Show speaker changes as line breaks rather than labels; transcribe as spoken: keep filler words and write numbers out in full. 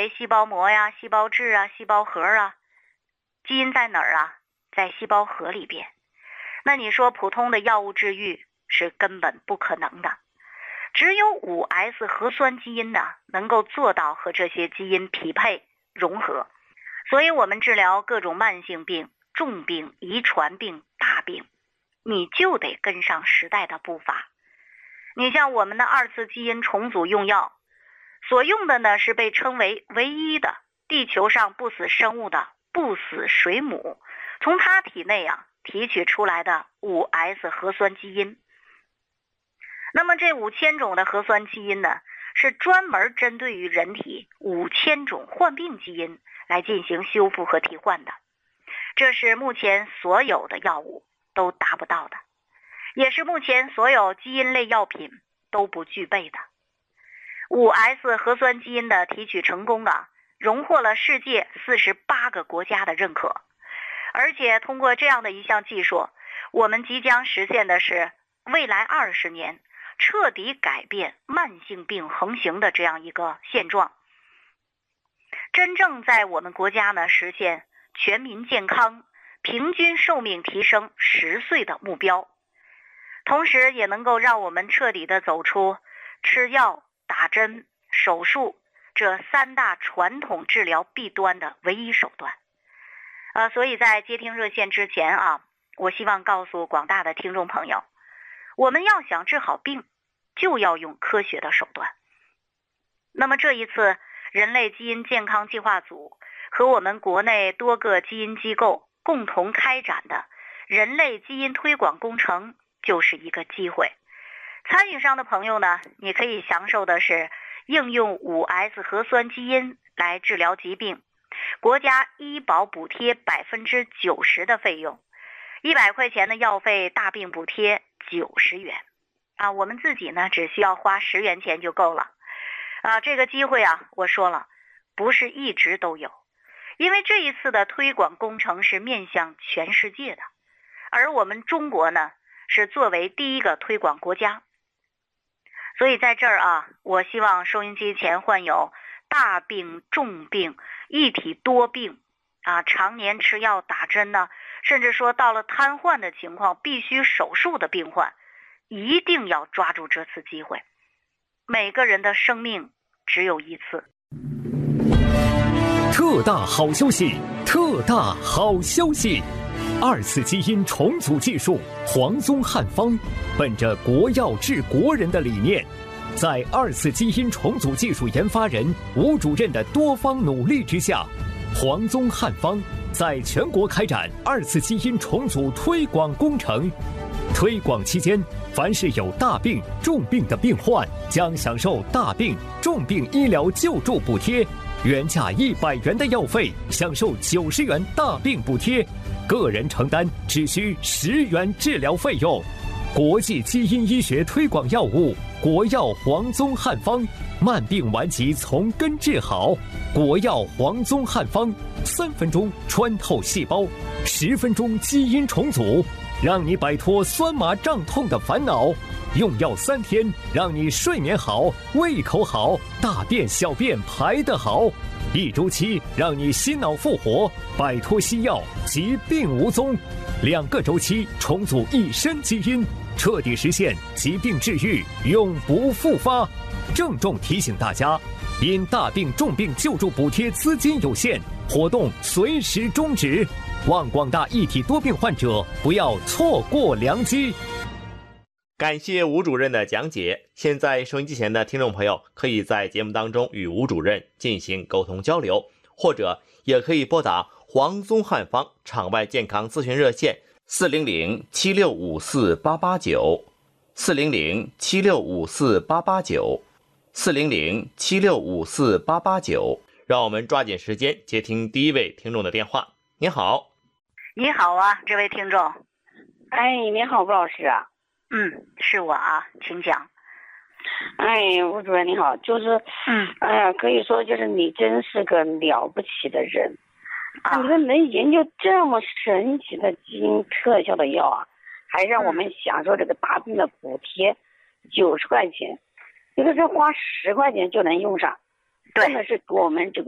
为细胞膜呀、细胞质啊、细胞核啊。基因在哪儿啊？在细胞核里边。那你说普通的药物治愈是根本不可能的，只有 五 S 核酸基因呢，能够做到和这些基因匹配融合。所以我们治疗各种慢性病、重病、遗传病、大病，你就得跟上时代的步伐。你像我们的二次基因重组用药，所用的呢是被称为唯一的地球上不死生物的不死水母，从它体内啊提取出来的 五 S 核酸基因。那么这五千种的核酸基因呢，是专门针对于人体五千种患病基因来进行修复和替换的，这是目前所有的药物都达不到的，也是目前所有基因类药品都不具备的。五 S 核酸基因的提取成功啊，荣获了世界四十八个国家的认可。而且通过这样的一项技术，我们即将实现的是未来二十年彻底改变慢性病横行的这样一个现状，真正在我们国家呢实现全民健康、平均寿命提升十岁的目标，同时也能够让我们彻底的走出吃药、打针、手术这三大传统治疗弊端的唯一手段。呃，所以在接听热线之前啊，我希望告诉广大的听众朋友，我们要想治好病，就要用科学的手段。那么这一次人类基因健康计划组和我们国内多个基因机构共同开展的人类基因推广工程就是一个机会。参与上的朋友呢，你可以享受的是应用 五 S 核酸基因来治疗疾病，国家医保补贴 百分之九十 的费用，一百块钱的药费大病补贴九十元啊，我们自己呢只需要花十元钱就够了啊。这个机会啊，我说了不是一直都有，因为这一次的推广工程是面向全世界的，而我们中国呢是作为第一个推广国家。所以在这儿啊，我希望收音机前患有大病、重病、一体多病啊，常年吃药打针呢，甚至说到了瘫痪的情况必须手术的病患，一定要抓住这次机会。每个人的生命只有一次。
特大好消息，特大好消息！二次基因重组技术黄宗汉方，本着国药治国人的理念，在二次基因重组技术研发人吴主任的多方努力之下，黄宗汉方在全国开展二次基因重组推广工程。推广期间，凡是有大病、重病的病患，将享受大病、重病医疗救助补贴，原价一百元的药费享受九十元大病补贴，个人承担只需十元治疗费用。国际基因医学推广药物国药黄宗汉方，慢病顽疾从根治好。国药黄宗汉方，三分钟穿透细胞，十分钟基因重组，让你摆脱酸麻胀痛的烦恼。用药三天，让你睡眠好、胃口好、大便小便排得好。一周期，让你心脑复活，摆脱西药，疾病无踪。两个周期，重组一身基因，彻底实现疾病治愈，永不复发。郑重提醒大家，因大病重病救助补贴资金有限，活动随时终止。望广大一体多病患者不要错过良机。
感谢吴主任的讲解。现在收音机前的听众朋友可以在节目当中与吴主任进行沟通交流，或者也可以拨打黄宗汉方场外健康咨询热线四零零七六五四八八九 四零零七六五四八八九 四零零七六五四八八九。让我们抓紧时间接听第一位听众的电话。您好。
你好啊，这位听众。
哎，你好，吴老师啊。
嗯，是我啊，请讲。
哎，吴主任你好，就是，
嗯，
哎呀，可以说就是你真是个了不起的人
啊！
你们能研究这么神奇的基因特效的药啊，还让我们享受这个大病的补贴九十块钱，有的时候花十块钱就能用上，真的是给我们这个